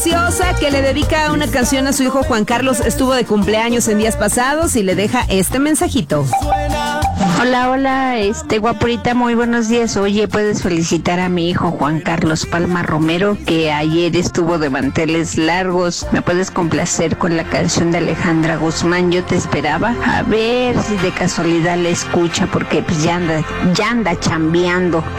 preciosa que le dedica una canción a su hijo Juan Carlos. Estuvo de cumpleaños en días pasados y le deja este mensajito. Hola, guapurita, muy buenos días. Oye, puedes felicitar a mi hijo Juan Carlos Palma Romero, que ayer estuvo de manteles largos. ¿Me puedes complacer con la canción de Alejandra Guzmán? Yo te esperaba. A ver si de casualidad la escucha, porque pues ya anda chambeando.